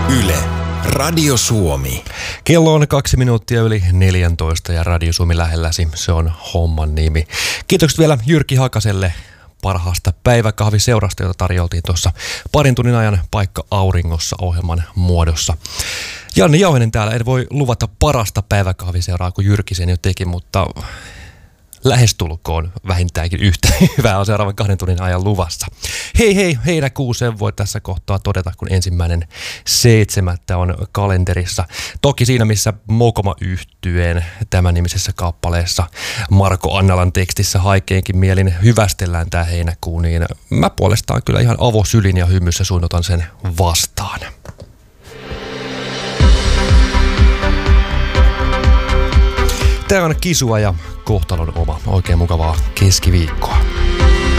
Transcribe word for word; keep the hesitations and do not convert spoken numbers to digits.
Yle, Radio Suomi. Kello on kaksi minuuttia yli neljäntoista ja Radio Suomi lähelläsi. Se on homman nimi. Kiitokset vielä Jyrki Hakaselle parhaasta päiväkahviseurasta, jota tarjoltiin tuossa parin tunnin ajan Paikka auringossa -ohjelman muodossa. Janne Jauhinen täällä. En voi luvata parasta päiväkahviseuraa kuin Jyrki sen jo teki, mutta lähestulkoon vähintäänkin yhtä hyvää on seuraavan kahden tunnin ajan luvassa. Hei hei, heinäkuu, sen voi tässä kohtaa todeta, kun ensimmäinen seitsemättä on kalenterissa. Toki siinä, missä Mokoma Yhtyeen tämän nimisessä kappaleessa Marko Annalan tekstissä haikeenkin mielin hyvästellään tää heinäkuu, niin mä puolestaan kyllä ihan avosylin ja hymyssä suunnotan sen vastaan. Tää on Kisua ja Kohtalon oma. Oikein mukavaa keskiviikkoa.